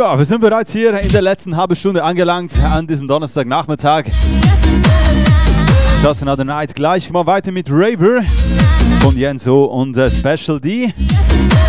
Ja, wir sind bereits hier in der letzten halben Stunde angelangt an diesem Donnerstagnachmittag. Just Another Night. Gleich mal weiter mit Raver von Jenso und Special D.